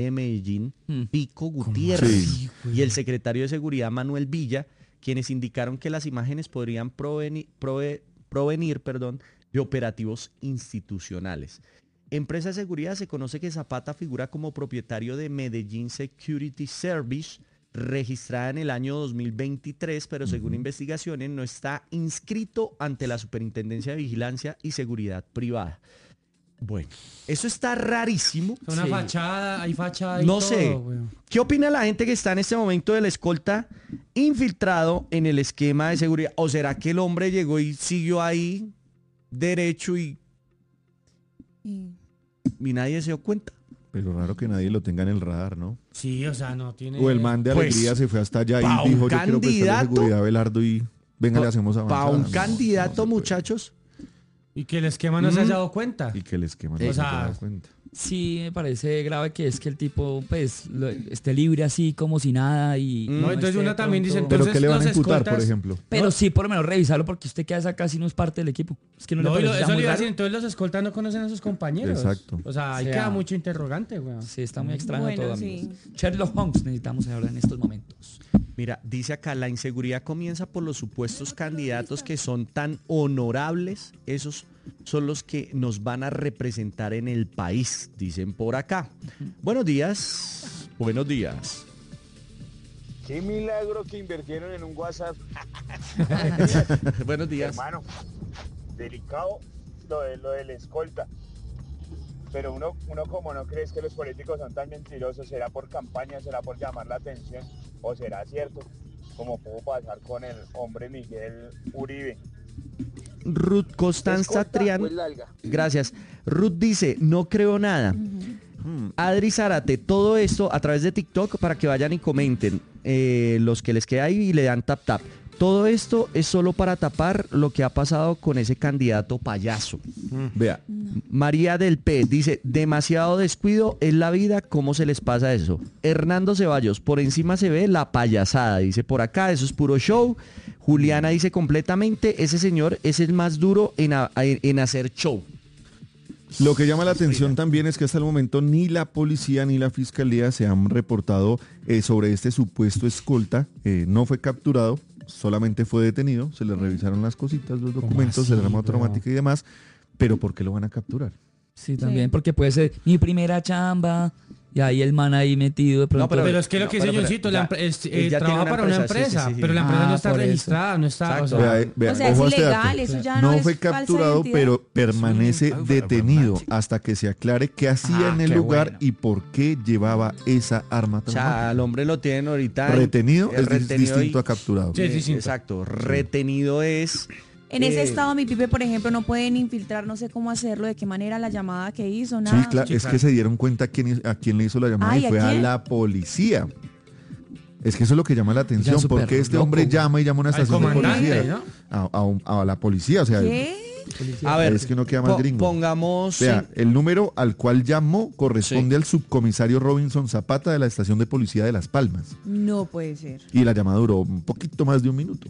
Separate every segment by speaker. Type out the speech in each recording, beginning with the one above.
Speaker 1: de Medellín, Pico Gutiérrez, y el secretario de Seguridad, Manuel Villa, quienes indicaron que las imágenes podrían provenir, de operativos institucionales. Empresa de seguridad se conoce que Zapata figura como propietario de Medellín Security Service, registrada en el año 2023, pero según investigaciones no está inscrito ante la Superintendencia de Vigilancia y Seguridad Privada. Bueno, eso está rarísimo.
Speaker 2: Una fachada, hay fachada y
Speaker 1: no
Speaker 2: todo,
Speaker 1: sé.
Speaker 2: weón.
Speaker 1: ¿Qué opina la gente que está en este momento del escolta infiltrado en el esquema de seguridad? ¿O será que el hombre llegó y siguió ahí derecho y nadie se dio cuenta?
Speaker 3: Pero raro que nadie lo tenga en el radar, ¿no?
Speaker 2: Sí, o sea, no tiene...
Speaker 3: O el man de
Speaker 1: Pues,
Speaker 3: alegría se fue hasta allá
Speaker 1: pa'
Speaker 3: y dijo,
Speaker 1: un
Speaker 3: yo quiero prestarle
Speaker 1: candidato,
Speaker 3: seguridad a Belardo y venga, le hacemos avanzar.
Speaker 1: Para un
Speaker 3: No,
Speaker 1: candidato,
Speaker 3: no se puede.
Speaker 1: muchachos.
Speaker 2: Y que el esquema no se haya dado cuenta.
Speaker 3: Y que el esquema no
Speaker 2: O
Speaker 3: se
Speaker 2: sea,
Speaker 3: haya dado cuenta.
Speaker 4: Sí, me parece grave que es que el tipo pues esté libre así como si nada y...
Speaker 2: No, entonces
Speaker 4: esté
Speaker 2: uno también dice,
Speaker 4: pronto-
Speaker 3: Pero
Speaker 2: entonces
Speaker 3: ¿qué le van a
Speaker 2: los
Speaker 3: imputar, por
Speaker 2: escoltas-
Speaker 3: ejemplo?
Speaker 4: Pero
Speaker 2: no.
Speaker 4: sí, por lo menos revisarlo porque usted queda acá casi no es parte del equipo. Es que no,
Speaker 2: No,
Speaker 4: le
Speaker 2: y
Speaker 4: parece ya
Speaker 2: eso
Speaker 4: muy
Speaker 2: le iba a
Speaker 4: raro.
Speaker 2: decir, entonces los escoltas no conocen a sus compañeros.
Speaker 3: Exacto.
Speaker 2: O sea, ahí
Speaker 4: O sea,
Speaker 2: queda mucho interrogante, weón.
Speaker 4: Sí, está muy extraño
Speaker 5: Bueno,
Speaker 4: todo,
Speaker 5: sí.
Speaker 4: amigos. Sherlock Holmes necesitamos ahora en estos momentos.
Speaker 1: Mira, dice acá, la inseguridad comienza por los supuestos candidatos que son tan honorables. Esos son los que nos van a representar en el país, dicen por acá. Buenos días. Buenos días.
Speaker 6: Qué milagro que invirtieron en un WhatsApp.
Speaker 1: Buenos días.
Speaker 6: Hermano, delicado lo del escolta. Pero uno como no crees que los políticos son tan mentirosos, ¿será por campaña, será por llamar la atención? ¿O será cierto? Como pudo pasar con el hombre Miguel Uribe.
Speaker 1: Ruth Constanza
Speaker 6: ¿Escolta
Speaker 1: Trián.
Speaker 6: o es larga?
Speaker 1: Gracias. Ruth dice, no creo nada. Adri Zárate, todo esto a través de TikTok para que vayan y comenten los que les queda ahí y le dan tap tap. Todo esto es solo para tapar lo que ha pasado con ese candidato payaso.
Speaker 3: Vea,
Speaker 1: María del P dice, demasiado descuido es la vida, ¿cómo se les pasa eso? Hernando Ceballos, por encima se ve la payasada, dice por acá, eso es puro show. Juliana dice completamente, ese señor es el más duro en hacer show.
Speaker 3: lo que llama la atención también es que hasta el momento ni la policía ni la fiscalía se han reportado sobre este supuesto escolta. No fue capturado, solamente fue detenido, se le revisaron las cositas, los documentos,
Speaker 2: así,
Speaker 3: el rama
Speaker 2: bro?
Speaker 3: automática y demás. Pero ¿por qué lo van a capturar?
Speaker 4: Sí, también, porque puede ser mi primera chamba y ahí el man ahí metido de pronto.
Speaker 2: Pero es que lo que dice
Speaker 1: pero
Speaker 2: Johncito,
Speaker 1: ya, él ya
Speaker 2: trabaja
Speaker 1: tiene
Speaker 2: para una empresa,
Speaker 1: sí, sí.
Speaker 2: pero la empresa no
Speaker 4: Ah,
Speaker 2: está
Speaker 4: por eso.
Speaker 2: registrada, no está...
Speaker 1: Exacto.
Speaker 2: O sea,
Speaker 3: Vea,
Speaker 5: O sea, es
Speaker 3: ojo a este
Speaker 5: ilegal,
Speaker 3: dato.
Speaker 5: eso ya no es
Speaker 3: fue
Speaker 5: falsa
Speaker 3: capturado,
Speaker 5: identidad.
Speaker 3: pero permanece detenido hasta que se aclare qué hacía en el
Speaker 4: qué
Speaker 3: lugar
Speaker 4: bueno.
Speaker 3: y por qué llevaba esa arma
Speaker 1: O
Speaker 3: tan
Speaker 1: sea, al hombre lo tienen ahorita.
Speaker 3: retenido es
Speaker 1: retenido
Speaker 3: distinto
Speaker 1: y-
Speaker 3: a capturado.
Speaker 2: Sí, es distinto.
Speaker 1: Exacto, retenido es...
Speaker 5: En ese estado, mi pipe, por ejemplo, no pueden infiltrar, no sé cómo hacerlo, de qué manera la llamada que hizo, nada.
Speaker 3: Sí, claro, es que se dieron cuenta a quién le hizo la llamada
Speaker 5: Ay,
Speaker 3: y
Speaker 5: ¿a
Speaker 3: fue a
Speaker 5: quién?
Speaker 3: la policía. Es que eso es lo que llama la atención,
Speaker 4: súper
Speaker 3: porque este
Speaker 4: loco,
Speaker 3: hombre
Speaker 4: güey.
Speaker 3: llama y llama a una
Speaker 2: al
Speaker 3: estación de
Speaker 2: comandante,
Speaker 3: policía.
Speaker 2: ¿no?
Speaker 3: A la policía, o sea,
Speaker 5: ¿Qué?
Speaker 1: A ver,
Speaker 3: es que no queda más gringo.
Speaker 1: Pongamos...
Speaker 3: Vea, el número al cual llamó corresponde al subcomisario Robinson Zapata de la estación de policía de Las Palmas.
Speaker 5: No puede ser.
Speaker 3: Y la llamada duró un poquito más de un minuto.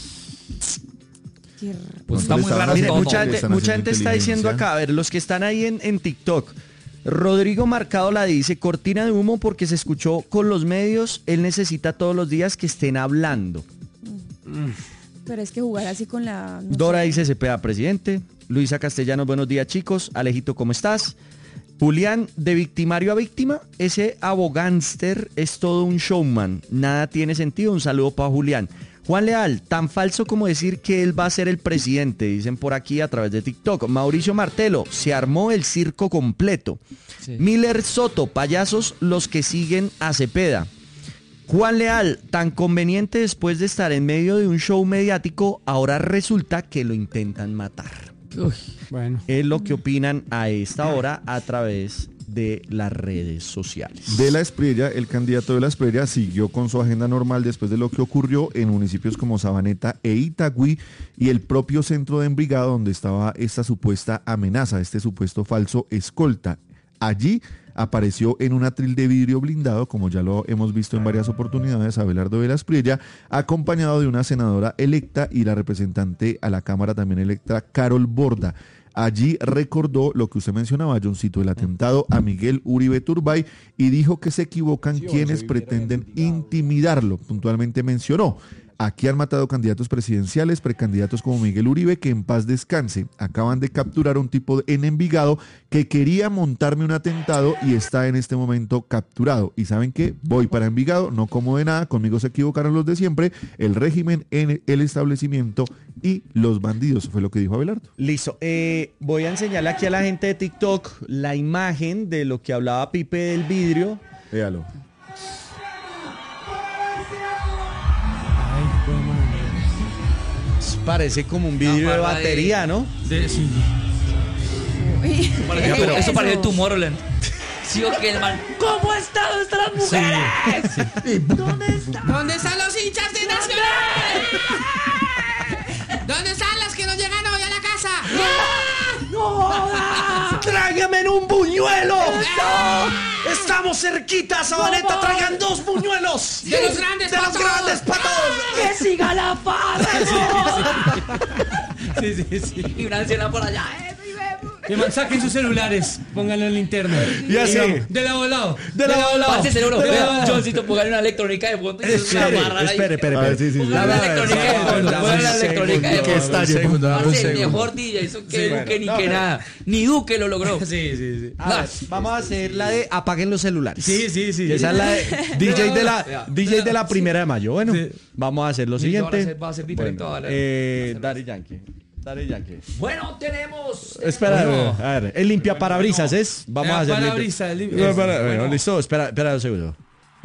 Speaker 5: Qué
Speaker 4: Pues está
Speaker 3: le
Speaker 4: muy
Speaker 3: estaban
Speaker 4: raro
Speaker 1: Mire,
Speaker 4: todo.
Speaker 1: mucha
Speaker 3: le
Speaker 1: gente,
Speaker 3: están
Speaker 1: mucha
Speaker 3: haciendo
Speaker 1: gente está diciendo
Speaker 3: inteligencia.
Speaker 1: acá, a ver, los que están ahí en TikTok. Rodrigo Marcado la dice, cortina de humo porque se escuchó con los medios, él necesita todos los días que estén hablando.
Speaker 5: Pero es que jugar así con la... no
Speaker 1: Dora
Speaker 5: sé.
Speaker 1: dice, CPA presidente. Luisa Castellanos, buenos días chicos. Alejito, ¿cómo estás? Julián, de victimario a víctima, ese abogánster es todo un showman. Nada tiene sentido. Un saludo para Julián. Juan Leal, tan falso como decir que él va a ser el presidente, dicen por aquí a través de TikTok. Mauricio Martelo, se armó el circo completo.
Speaker 4: Sí.
Speaker 1: Miller Soto, payasos los que siguen a Cepeda. Juan Leal, tan conveniente después de estar en medio de un show mediático, ahora resulta que lo intentan matar.
Speaker 4: Uy,
Speaker 2: Bueno.
Speaker 1: Es lo que opinan a esta hora a través de las redes sociales.
Speaker 3: De la Espriella, el candidato de la Espriella siguió con su agenda normal después de lo que ocurrió en municipios como Sabaneta e Itagüí y el propio centro de Envigado donde estaba esta supuesta amenaza, este supuesto falso escolta. Allí apareció en un atril de vidrio blindado, como ya lo hemos visto en varias oportunidades, Abelardo de la Espriella, acompañado de una senadora electa y la representante a la Cámara también electa, Carol Borda. Allí recordó lo que usted mencionaba, Johncito, el atentado a Miguel Uribe Turbay, y dijo que se equivocan quienes pretenden intimidarlo. Puntualmente mencionó: aquí han matado candidatos presidenciales, precandidatos como Miguel Uribe, que en paz descanse. Acaban de capturar a un tipo en Envigado que quería montarme un atentado y está en este momento capturado. Y ¿saben qué? Voy para Envigado, no como de nada, conmigo se equivocaron los de siempre, el régimen en el establecimiento y los bandidos, fue lo que dijo Abelardo.
Speaker 1: Listo. Voy a enseñarle aquí a la gente de TikTok la imagen de lo que hablaba Pipe del vidrio.
Speaker 3: Véalo.
Speaker 1: Parece como un vidrio de batería, ¿no?
Speaker 4: Sí.
Speaker 5: Uy,
Speaker 4: Pero eso parece
Speaker 5: eso.
Speaker 4: Tomorrowland. Sí, o que el man. ¿Cómo están nuestras mujeres?
Speaker 7: ¿Dónde están los hinchas de Nacional? ¿Dónde están las que no llegan hoy a la casa?
Speaker 1: ¡Tráigame un buñuelo! ¡Estamos cerquita, Sabaneta! ¡Traigan 2 buñuelos!
Speaker 7: De los grandes para todos.
Speaker 1: para todos!
Speaker 4: ¡Que siga la farra! Sí.
Speaker 7: Y una anciana por allá.
Speaker 2: Que man, saquen sus celulares, pónganlo en linterna.
Speaker 1: Y así.
Speaker 2: De lado a lado.
Speaker 1: De lado a lado.
Speaker 4: Pase seguro.
Speaker 1: De lado a lado.
Speaker 4: Johncito, póngale una electrónica de fondo.
Speaker 1: Espere.
Speaker 3: A ver, sí.
Speaker 4: Póngale una electrónica de fondo. Póngale una electrónica de
Speaker 3: Que
Speaker 4: fondo.
Speaker 3: estalle, por favor.
Speaker 4: Parce, el mejor DJ, eso que Duque ni que nada. Ni Duque lo logró.
Speaker 2: Sí.
Speaker 1: A ver, vamos a hacer la de apaguen los celulares.
Speaker 2: Sí.
Speaker 1: Y esa es la de DJ de la 1 de mayo. Bueno,
Speaker 2: Sí.
Speaker 1: vamos a hacer lo
Speaker 4: Sí,
Speaker 1: siguiente.
Speaker 4: va a ser diferente.
Speaker 1: Bueno, Daddy Yankee.
Speaker 4: Bueno, tenemos.
Speaker 1: Espera,
Speaker 2: Bueno.
Speaker 1: a ver, el limpia parabrisas es. Vamos a hacer.
Speaker 2: Parabrisas,
Speaker 1: Bueno, listo, espera un segundo.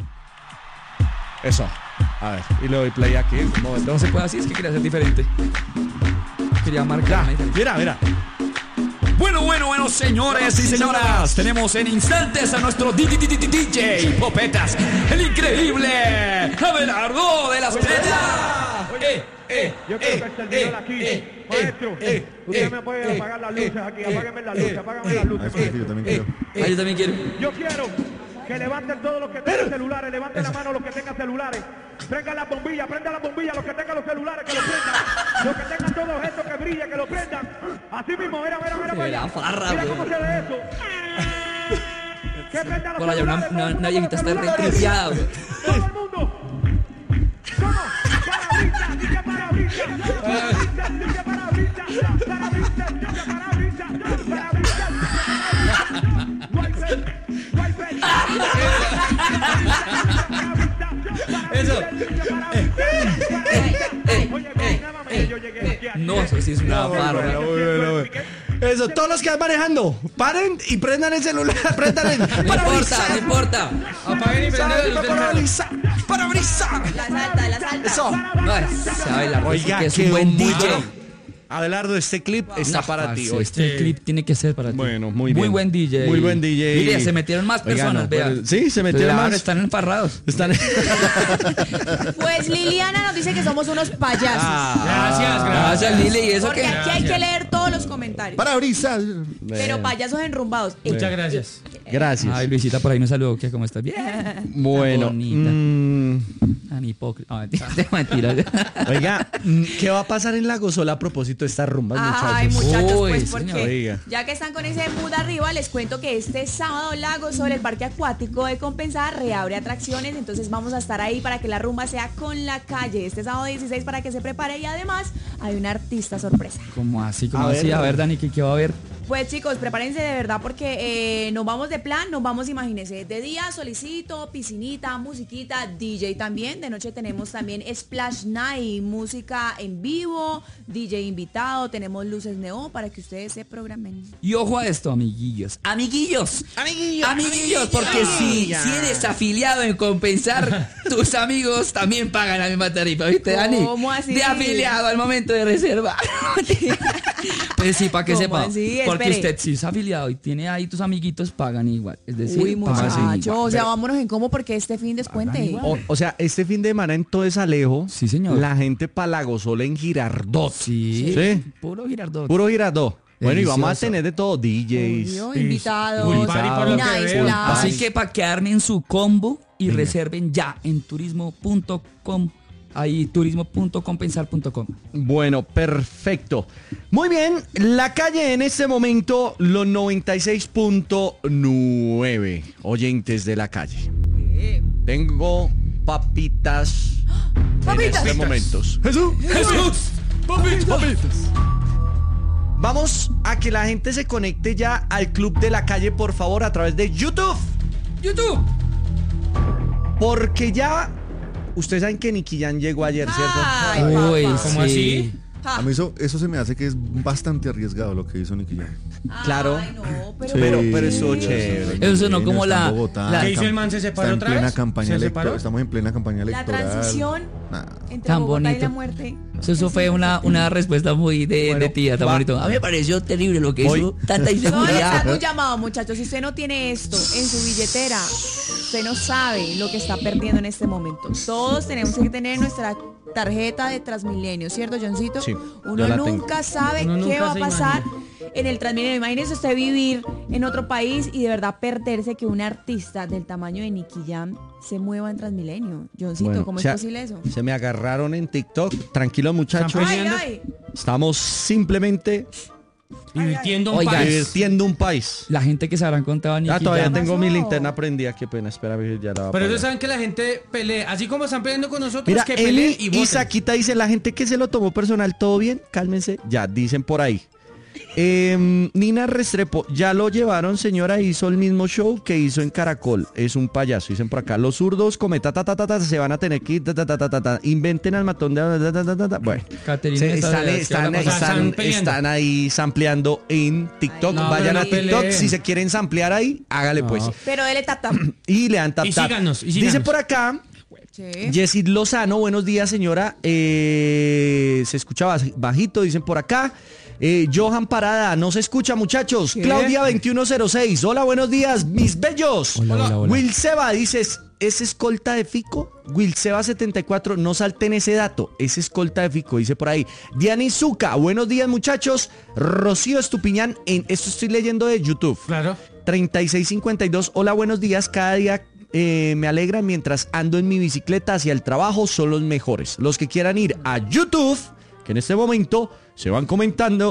Speaker 1: Eso. A ver, y le doy play aquí. Un momento.
Speaker 4: No se puede así, es que quería ser diferente. Quería marcar una diferencia.
Speaker 1: Mira.
Speaker 8: Bueno, señores y señoras, tenemos en instantes a nuestro DJ Popetas, el increíble Abelardo de las Piedras.
Speaker 6: Yo creo que hasta el video aquí. Maestro, usted me puede apagar las luces aquí. Apáguenme las luces,
Speaker 3: Yo también quiero.
Speaker 4: Ah, yo también quiero.
Speaker 6: Yo quiero que levanten todos los que tengan celulares, levanten la mano los que tengan celulares. Prendan las bombillas, los que tengan los celulares, que lo prendan. Los que tengan todo objeto que brille, que lo prendan. Así mismo, mira para allá.
Speaker 4: farra,
Speaker 6: Mira
Speaker 4: güey.
Speaker 6: cómo se ve eso. Que prendan los
Speaker 4: Por allá
Speaker 6: celulares, todo el
Speaker 4: una
Speaker 6: mundo
Speaker 4: viejita
Speaker 6: con
Speaker 4: está
Speaker 6: los celulares.
Speaker 4: retripiada, güey.
Speaker 6: Todo el mundo. ¿Cómo? Parabrisas, dice parabrisas. Parabrisas, dice parabrisas. Parabrisas, dice parabrisas. Parabrisas, dice
Speaker 4: No, eso sí es una farra.
Speaker 1: Eso, todos los que van manejando, paren y prendan el celular, prendan el
Speaker 4: No importa.
Speaker 2: Apaguen y prenden los celulares.
Speaker 1: ¡Parabrisa!
Speaker 5: La salta.
Speaker 1: Eso.
Speaker 4: No, se Abelardo,
Speaker 1: Oiga,
Speaker 4: que es un
Speaker 1: quedó
Speaker 4: buen
Speaker 1: muy
Speaker 4: DJ.
Speaker 1: bueno. Abelardo, este clip está para ti hoy.
Speaker 4: Este clip tiene que ser para ti.
Speaker 1: Bueno, muy bien.
Speaker 4: Muy buen DJ.
Speaker 1: Muy buen DJ.
Speaker 4: Mire, se metieron más
Speaker 1: Oiga,
Speaker 4: personas,
Speaker 1: no,
Speaker 4: vea.
Speaker 1: pero- sí, se metieron
Speaker 4: Claro,
Speaker 1: más.
Speaker 4: están emparrados.
Speaker 1: Están.
Speaker 5: Pues Liliana nos dice que somos unos payasos.
Speaker 2: Gracias.
Speaker 4: Gracias, Lili. ¿Y eso
Speaker 5: Porque
Speaker 4: qué?
Speaker 5: aquí hay que leer todos los comentarios.
Speaker 3: Parabrisas.
Speaker 5: Pero payasos enrumbados.
Speaker 2: Muchas gracias.
Speaker 1: Gracias.
Speaker 4: Ay, Luisita por ahí me saludó. ¿Qué? ¿Cómo estás? Bien.
Speaker 1: Bueno,
Speaker 4: Bonita. Tan hipócrita. Ah, mentira.
Speaker 1: oiga, ¿qué va a pasar en la Gozola a propósito de estas rumbas,
Speaker 5: Ay,
Speaker 1: muchachos?
Speaker 5: muchachos,
Speaker 4: Uy,
Speaker 5: pues
Speaker 4: señor.
Speaker 5: porque
Speaker 1: Oiga.
Speaker 5: ya que están con ese mood arriba, les cuento que este sábado Lago sobre el parque acuático de Compensar reabre atracciones, entonces vamos a estar ahí para que la rumba sea con la calle. Este sábado 16 para que se prepare y además hay un artista sorpresa.
Speaker 4: ¿Cómo así?
Speaker 1: A ver,
Speaker 4: A ver, Dani, ¿qué va a haber?
Speaker 5: Pues chicos, prepárense de verdad porque nos vamos de plan, nos vamos, imagínense, de día solicito, piscinita, musiquita, DJ también, de noche tenemos también Splash Night, música en vivo, DJ invitado, tenemos luces neón para que ustedes se programen.
Speaker 4: Y ojo a esto, amiguillos. Amiguillos, porque si eres afiliado en Compensar, tus amigos también pagan la misma tarifa, ¿viste, Dani?
Speaker 5: ¿Cómo así?
Speaker 4: De afiliado al momento de reservar. Pues sí, para que
Speaker 5: ¿Cómo
Speaker 4: sepa.
Speaker 5: así?
Speaker 4: Porque
Speaker 5: Espere.
Speaker 4: usted si es afiliado y tiene ahí tus amiguitos, pagan igual. Es decir,
Speaker 5: Uy,
Speaker 4: pagan
Speaker 5: muchachos,
Speaker 4: igual.
Speaker 5: o sea, vámonos en cómo porque este fin descuente.
Speaker 1: O sea, este fin de semana en todo es Alejo.
Speaker 4: Sí, señor.
Speaker 1: La gente para la Gozola en Girardot.
Speaker 4: Sí,
Speaker 1: Sí.
Speaker 4: puro Girardot.
Speaker 1: Puro Girardot. Bueno, y vamos a
Speaker 4: Delicioso.
Speaker 1: tener de todo, DJs.
Speaker 5: Obvio, invitados,
Speaker 2: Pool party por lo que
Speaker 5: nice
Speaker 2: veo.
Speaker 5: place.
Speaker 4: Así que para que armen su combo y reserven ya en turismo.com Ahí turismo.compensar.com.
Speaker 1: Bueno, perfecto. Muy bien, La Calle en este momento, los 96.9 oyentes de La Calle. Tengo papitas en estos momentos.
Speaker 2: ¡Jesús!
Speaker 1: Papitas. Vamos a que la gente se conecte ya al Club de La Calle, por favor, a través de YouTube. Porque ya... Ustedes saben que Nicky Jam llegó ayer, ¿cierto?
Speaker 5: Ay,
Speaker 4: Uy,
Speaker 5: papá.
Speaker 2: ¿Cómo así?
Speaker 3: A mí eso se me hace que es bastante arriesgado lo que hizo Nicky Jam.
Speaker 1: Claro.
Speaker 5: Ay, no, pero...
Speaker 3: Sí,
Speaker 1: Pero estuvo chévere.
Speaker 4: Eso sonó como
Speaker 3: está en
Speaker 4: la-
Speaker 3: Bogotá,
Speaker 4: la-
Speaker 2: ¿Qué hizo el man? ¿Se separó
Speaker 3: está
Speaker 2: otra
Speaker 3: en plena
Speaker 2: vez?
Speaker 3: campaña
Speaker 2: ¿Se
Speaker 3: electoral.
Speaker 2: separó?
Speaker 3: Estamos en plena campaña
Speaker 5: La
Speaker 3: electoral.
Speaker 5: transición
Speaker 3: Nah.
Speaker 5: entre
Speaker 4: Tan
Speaker 5: Bogotá y
Speaker 4: bonito.
Speaker 5: la muerte.
Speaker 4: Eso fue una respuesta muy de tía, tan
Speaker 1: va.
Speaker 4: bonito. A mí me pareció terrible lo que
Speaker 1: Voy.
Speaker 4: hizo, tanta
Speaker 5: No, les hago
Speaker 4: inseguridad.
Speaker 5: un llamado, muchachos. Si usted no tiene esto en su billetera, usted no sabe lo que está perdiendo en este momento. Todos tenemos que tener nuestra tarjeta de Transmilenio, ¿cierto, Johncito?
Speaker 1: Sí, yo
Speaker 5: Uno
Speaker 1: la
Speaker 5: nunca sabe
Speaker 2: Uno
Speaker 5: qué
Speaker 2: nunca
Speaker 5: va a
Speaker 2: se
Speaker 5: pasar en el Transmilenio. Imagínese usted vivir en otro país y de verdad perderse que un artista del tamaño de Nicky Jam se mueva en Transmilenio. Johncito,
Speaker 1: Bueno,
Speaker 5: ¿cómo
Speaker 1: o sea,
Speaker 5: es posible eso?
Speaker 1: Se me agarraron en TikTok. Tranquilos, muchachos.
Speaker 2: Están
Speaker 5: Ay,
Speaker 2: peleando.
Speaker 5: ay.
Speaker 1: Estamos simplemente
Speaker 2: Divirtiendo un
Speaker 4: Oiga,
Speaker 2: país.
Speaker 1: divirtiendo un país.
Speaker 4: La gente que se habrán contado a Nicky
Speaker 1: Todavía
Speaker 4: Jam.
Speaker 1: tengo
Speaker 5: pasó?
Speaker 1: mi linterna prendida. Qué pena, espérame, ya la voy a
Speaker 2: Pero
Speaker 1: apagar.
Speaker 2: ellos saben que la gente pelea. Así como están peleando con nosotros,
Speaker 1: Mira,
Speaker 2: que peleen
Speaker 1: Eli
Speaker 2: y voten.
Speaker 1: y Saquita dice, la gente que se lo tomó personal, ¿todo bien? Cálmense. Ya, dicen por ahí. Nina Restrepo, ya lo llevaron, señora, hizo el mismo show que hizo en Caracol. Es un payaso, dicen por acá. Los zurdos come se van a tener que ir, inventen al matón de... Bueno,
Speaker 4: Caterina
Speaker 1: se-
Speaker 4: está-
Speaker 2: están peleando.
Speaker 1: están ahí sampleando en TikTok.
Speaker 2: Ay, no,
Speaker 1: Vayan
Speaker 2: pero
Speaker 1: a
Speaker 2: no
Speaker 1: TikTok,
Speaker 2: peleen.
Speaker 1: si se quieren samplear ahí, hágale pues.
Speaker 5: Pero dele tap.
Speaker 1: Y le dan tap
Speaker 2: Y
Speaker 1: tap.
Speaker 2: síganos, y
Speaker 1: Dice
Speaker 2: síganos.
Speaker 1: por acá...
Speaker 5: Sí.
Speaker 1: Yesid Lozano, buenos días, señora. Se escucha bajito, dicen por acá. Johan Parada, no se escucha, muchachos.
Speaker 5: ¿Qué?
Speaker 1: Claudia 2106, hola, buenos días, mis bellos.
Speaker 4: Hola.
Speaker 1: Will Seba, dices, ¿es escolta de Fico? Will Seba 74, no salten ese dato, es escolta de Fico, dice por ahí. Diana Zuka, buenos días, muchachos. Rocío Estupiñán, esto estoy leyendo de YouTube.
Speaker 2: Claro.
Speaker 1: 3652, hola, buenos días, cada día me alegran mientras ando en mi bicicleta hacia el trabajo, son los mejores. Los que quieran ir a YouTube, que en este momento se van conectando,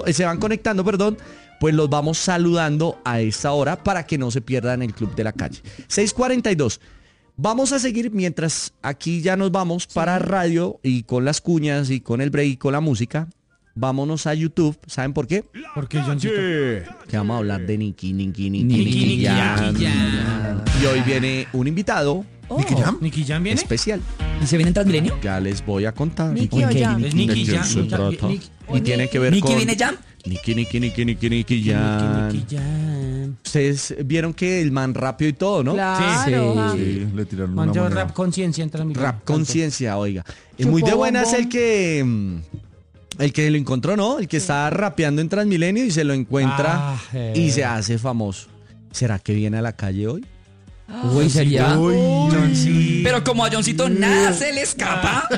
Speaker 1: pues los vamos saludando a esta hora para que no se pierdan el Club de la Calle. 6:42. Vamos a seguir mientras aquí ya nos vamos para radio y con las cuñas y con el break y con la música. Vámonos a YouTube. ¿Saben por qué?
Speaker 2: Porque Johncito.
Speaker 1: Que vamos a hablar de Nicky
Speaker 4: Nicky
Speaker 1: Jam.
Speaker 2: Jam.
Speaker 1: Y hoy viene un invitado
Speaker 5: Oh.
Speaker 2: ¿Nicky Jam viene?
Speaker 1: especial.
Speaker 4: ¿Y se viene en Transmilenio?
Speaker 1: Ya les voy a contar.
Speaker 5: Nicky o Jam.
Speaker 2: Es Nicky
Speaker 1: ¿De qué
Speaker 2: Jam.
Speaker 1: se trata? Y tiene que ver
Speaker 4: ¿Nicky
Speaker 1: con...
Speaker 4: viene Jam?
Speaker 1: Nicky Jam.
Speaker 2: Nicky Jam.
Speaker 1: Ustedes vieron que el man rapió y todo, ¿no?
Speaker 5: Claro.
Speaker 4: Sí.
Speaker 5: ajá.
Speaker 3: Sí, le tiraron una
Speaker 2: Mandó
Speaker 3: moneda.
Speaker 2: rap conciencia entre mi
Speaker 1: Rap conciencia, oiga. Es
Speaker 5: Chupó
Speaker 1: muy de buenas
Speaker 5: bombón.
Speaker 1: el que lo encontró, ¿no? El que estaba rapeando en Transmilenio y se lo encuentra
Speaker 2: Ah,
Speaker 1: y se hace famoso. ¿Será que viene a la calle hoy?
Speaker 4: Uy, sería.
Speaker 2: Johncito.
Speaker 4: Pero como a Johncito nada se le escapa,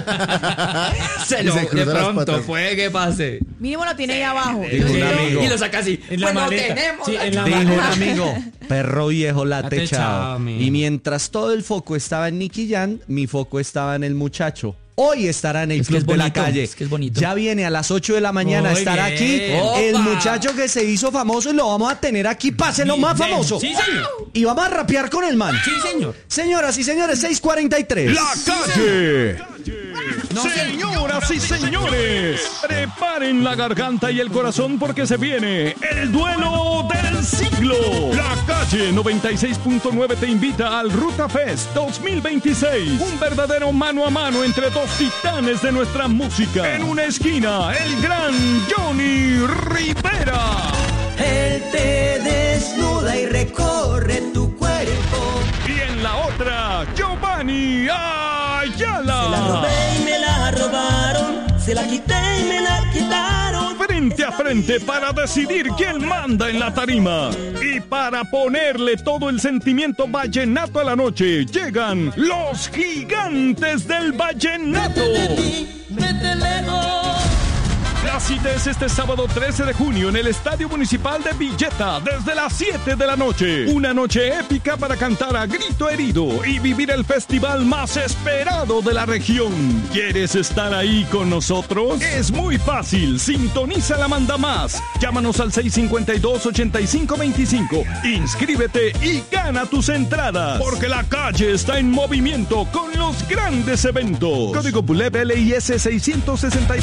Speaker 4: se lo
Speaker 3: se
Speaker 4: de
Speaker 3: cruza las
Speaker 4: pronto
Speaker 3: patas.
Speaker 4: puede que pase.
Speaker 5: Mínimo lo tiene ahí abajo.
Speaker 1: Dijo un amigo.
Speaker 4: Y lo saca así.
Speaker 2: En la
Speaker 4: Pues lo
Speaker 2: maleta.
Speaker 4: tenemos.
Speaker 2: Sí, en la
Speaker 1: Dijo un
Speaker 2: maleta.
Speaker 1: amigo, perro viejo, late
Speaker 2: Late
Speaker 1: chao.
Speaker 2: chao, mi.
Speaker 1: Y mientras todo el foco estaba en Nicky Jam, mi foco estaba en el muchacho. Hoy estará en el
Speaker 4: Es que
Speaker 1: Club
Speaker 4: es
Speaker 1: de la
Speaker 4: bonito,
Speaker 1: Calle.
Speaker 4: es que es bonito.
Speaker 1: Ya viene a las 8 de la mañana a
Speaker 2: Muy
Speaker 1: estar
Speaker 2: bien.
Speaker 1: aquí. El
Speaker 4: ¡Opa!
Speaker 1: muchacho que se hizo famoso y lo vamos a tener aquí. Pásenlo más
Speaker 2: Bien.
Speaker 1: famoso.
Speaker 2: Sí, señor.
Speaker 1: Y vamos a rapear con el man.
Speaker 2: Sí, señor.
Speaker 1: Señoras y señores, 6:43.
Speaker 9: La Calle.
Speaker 2: No,
Speaker 9: Señoras y señores, preparen la garganta y el corazón porque se viene el duelo del siglo. La Calle 96.9 te invita al Ruta Fest 2026. Un verdadero mano a mano entre dos titanes de nuestra música. En una esquina, el gran Johnny Rivera.
Speaker 10: Él te desnuda y recorre tu cuerpo.
Speaker 9: Y en la otra, Giovanni
Speaker 10: La
Speaker 9: Ayala.
Speaker 10: robé y me la robaron. Se la quité y me la quitaron.
Speaker 9: Frente a frente para decidir quién manda en la tarima. Y para ponerle todo el sentimiento vallenato a la noche, llegan los gigantes del vallenato.
Speaker 10: Vete de ti, vete lejos.
Speaker 9: La La cita es este sábado 13 de junio en el Estadio Municipal de Villeta desde las 7 de la noche. Una noche épica para cantar a grito herido y vivir el festival más esperado de la región. ¿Quieres estar ahí con nosotros? Es muy fácil. Sintoniza la Manda Más. Llámanos al 652-8525. Inscríbete y gana tus entradas. Porque la calle está en movimiento con los grandes eventos. Código PULEP LIS 663.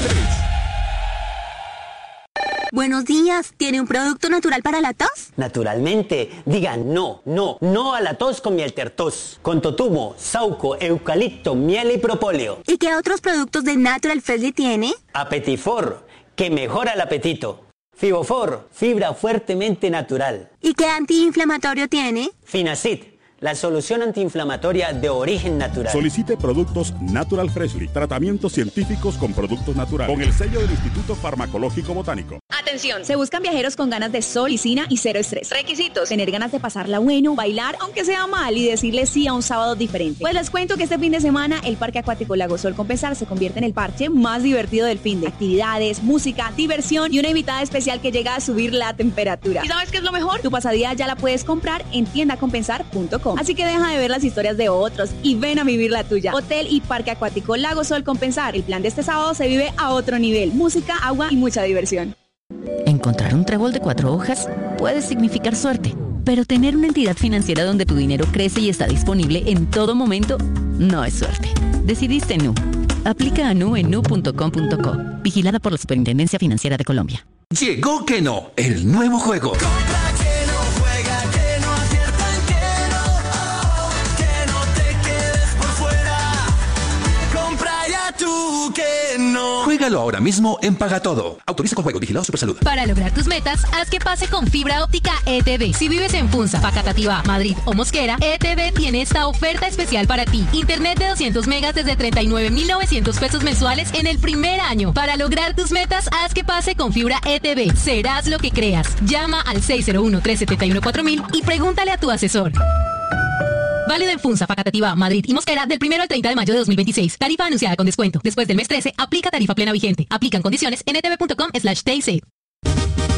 Speaker 11: Buenos días. ¿Tiene un producto natural para la tos?
Speaker 12: Naturalmente. Diga no a la tos con miel tertos. Con totumo, sauco, eucalipto, miel y propóleo.
Speaker 11: ¿Y qué otros productos de Natural Freshly tiene?
Speaker 12: Apetifor, que mejora el apetito. Fibofor, fibra fuertemente natural.
Speaker 11: ¿Y qué antiinflamatorio tiene?
Speaker 12: Finacid, la solución antiinflamatoria de origen natural.
Speaker 13: Solicite productos Natural Freshly, tratamientos científicos con productos naturales, con el sello del Instituto Farmacológico Botánico.
Speaker 5: Atención, se buscan viajeros con ganas de sol, piscina y cero estrés. Requisitos: tener ganas de pasarla bueno, bailar, aunque sea mal, y decirle sí a un sábado diferente. Pues les cuento que este fin de semana el Parque Acuático Lago Sol Compensar se convierte en el parche más divertido del fin de actividades, música, diversión y una invitada especial que llega a subir la temperatura. ¿Y sabes qué es lo mejor? Tu pasadía ya la puedes comprar en tiendacompensar.com. Así que deja de ver las historias de otros y ven a vivir la tuya. Hotel y Parque Acuático Lago Sol Compensar. El plan de este sábado se vive a otro nivel. Música, agua y mucha diversión.
Speaker 14: Encontrar un trébol de 4 hojas puede significar suerte, pero tener una entidad financiera donde tu dinero crece y está disponible en todo momento no es suerte. Decidiste Nu. Aplica a Nu en nu.com.co. Vigilada por la Superintendencia Financiera de Colombia.
Speaker 8: Llegó Keno, el nuevo juego. Juégalo ahora mismo en Pagatodo. Autoriza con juego, vigilado Supersalud.
Speaker 15: Para lograr tus metas, haz que pase con fibra óptica ETV. Si vives en Funza, Facatativá, Madrid o Mosquera, ETV tiene esta oferta especial para ti. Internet de 200 megas desde 39.900 pesos mensuales en el primer año. Para lograr tus metas, haz que pase con fibra ETV. Serás lo que creas. Llama al 601-371-4000 y pregúntale a tu asesor. Válido en Funza, Facatativá, Madrid y Mosquera del 1 al 30 de mayo de 2026. Tarifa anunciada con descuento. Después del mes 13, aplica tarifa plena vigente. Aplican condiciones en etv.com/TIC.